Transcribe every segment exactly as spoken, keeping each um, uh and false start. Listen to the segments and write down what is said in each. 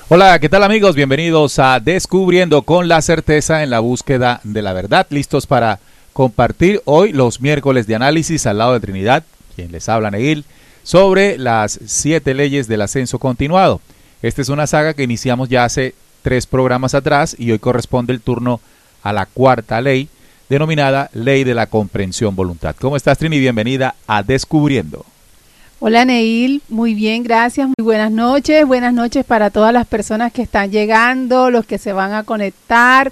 Hola, ¿qué tal amigos? Bienvenidos a Descubriendo con la Certeza en la búsqueda de la verdad. Listos para compartir hoy los miércoles de análisis al lado de Trinidad, quien les habla Neil, sobre las siete leyes del ascenso continuado. Esta es una saga que iniciamos ya hace tres programas atrás y hoy corresponde el turno a la cuarta ley, denominada Ley de la Comprensión Voluntad. ¿Cómo estás, Trini? Bienvenida a Descubriendo. Hola Neil, muy bien, gracias, muy buenas noches, buenas noches para todas las personas que están llegando, los que se van a conectar,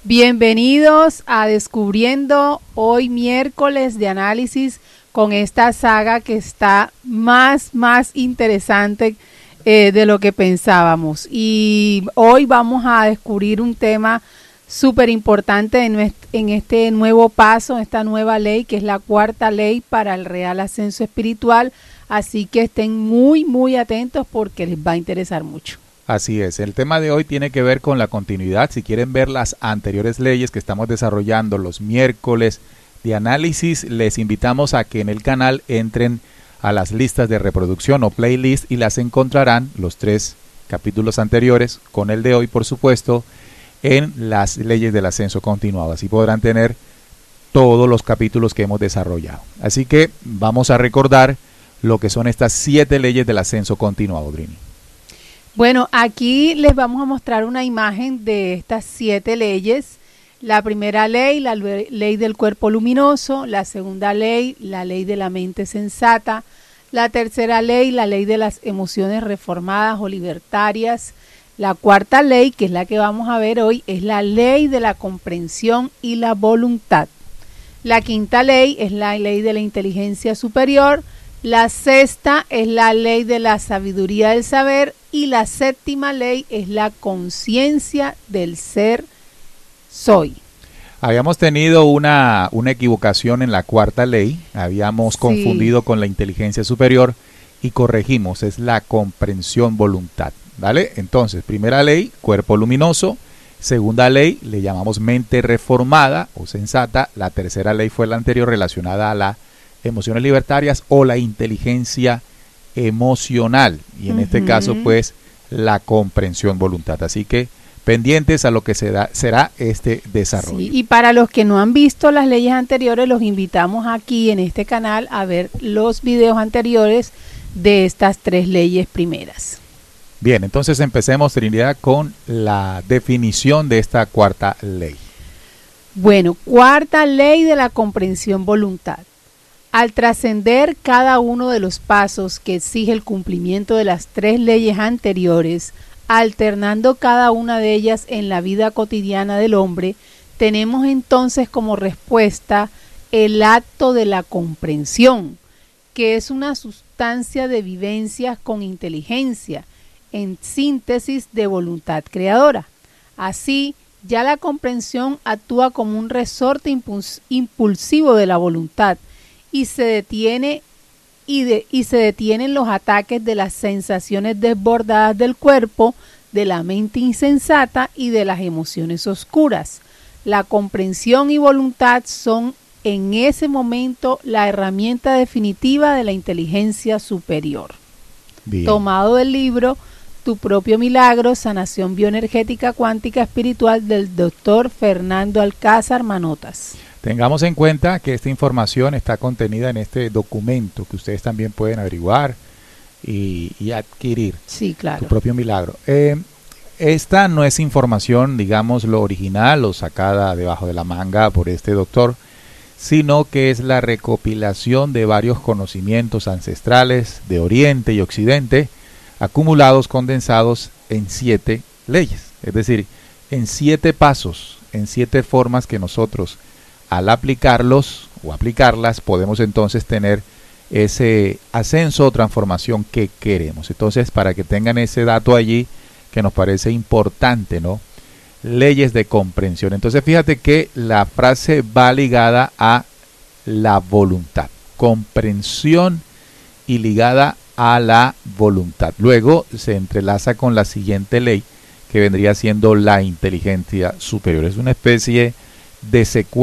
bienvenidos a Descubriendo, hoy miércoles de análisis con esta saga que está más, más interesante eh, de lo que pensábamos, y hoy vamos a descubrir un tema súper importante en, en este nuevo paso, esta nueva ley que es la cuarta ley para el real ascenso espiritual. Así que estén muy, muy atentos porque les va a interesar mucho. Así es, el tema de hoy tiene que ver con la continuidad. Si quieren ver las anteriores leyes que estamos desarrollando los miércoles de análisis, les invitamos a que en el canal entren a las listas de reproducción o playlist y las encontrarán, los tres capítulos anteriores, con el de hoy por supuesto, en las leyes del ascenso continuado. Así podrán tener todos los capítulos que hemos desarrollado. Así que vamos a recordar lo que son estas siete leyes del ascenso continuado, Drini. Bueno, aquí les vamos a mostrar una imagen de estas siete leyes. La primera ley, la ley del cuerpo luminoso. La segunda ley, la ley de la mente sensata. La tercera ley, la ley de las emociones reformadas o libertarias. La cuarta ley, que es la que vamos a ver hoy, es la ley de la comprensión y la voluntad. La quinta ley es la ley de la inteligencia superior. La sexta es la ley de la sabiduría del saber y la séptima ley es la conciencia del ser soy. Habíamos tenido una, una equivocación en la cuarta ley, habíamos sí. confundido con la inteligencia superior y corregimos, es la comprensión voluntad, ¿vale? Entonces, primera ley, cuerpo luminoso. Segunda ley, le llamamos mente reformada o sensata. La tercera ley fue la anterior relacionada a la emociones libertarias o la inteligencia emocional y en uh-huh. este caso pues la comprensión voluntad, así que pendientes a lo que se da, será este desarrollo. Sí, y para los que no han visto las leyes anteriores, los invitamos aquí en este canal a ver los videos anteriores de estas tres leyes primeras. Bien, entonces empecemos, Trinidad, con la definición de esta cuarta ley. Bueno, cuarta ley de la comprensión voluntad. Al trascender cada uno de los pasos que exige el cumplimiento de las tres leyes anteriores, alternando cada una de ellas en la vida cotidiana del hombre, tenemos entonces como respuesta el acto de la comprensión, que es una sustancia de vivencias con inteligencia, en síntesis de voluntad creadora. Así, ya la comprensión actúa como un resorte impuls- impulsivo de la voluntad, y se detiene y, de, y se detienen los ataques de las sensaciones desbordadas del cuerpo, de la mente insensata y de las emociones oscuras. La comprensión y voluntad son en ese momento la herramienta definitiva de la inteligencia superior. Bien. Tomado del libro Tu propio milagro, sanación bioenergética cuántica espiritual del doctor Fernando Alcázar Manotas. Tengamos en cuenta que esta información está contenida en este documento que ustedes también pueden averiguar y, y adquirir. Sí, claro. Tu propio milagro. Eh, esta no es información, digamos, lo original o sacada debajo de la manga por este doctor, sino que es la recopilación de varios conocimientos ancestrales de Oriente y Occidente, acumulados, condensados en siete leyes. Es decir, en siete pasos, en siete formas que nosotros al aplicarlos o aplicarlas podemos entonces tener ese ascenso o transformación que queremos. Entonces, para que tengan ese dato allí que nos parece importante, ¿no? Leyes de comprensión. Entonces, fíjate que la frase va ligada a la voluntad. Comprensión y ligada a la voluntad. Luego se entrelaza con la siguiente ley que vendría siendo la inteligencia superior. Es una especie de secuencia